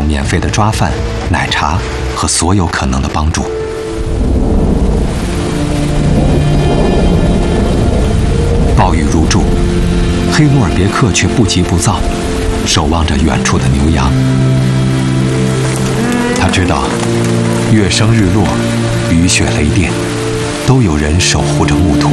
免费的抓饭、奶茶和所有可能的帮助。暴雨如注，黑努尔别克却不急不躁，守望着远处的牛羊。他知道，月升日落，雨雪雷电，都有人守护着牧途。